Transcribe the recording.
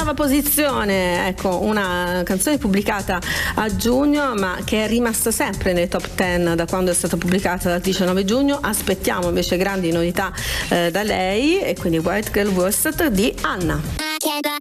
8ª posizione, ecco, una canzone pubblicata a giugno ma che è rimasta sempre nei top 10 da quando è stata pubblicata dal 19 giugno. Aspettiamo invece grandi novità da lei, e quindi White Girl Worsted di Anna.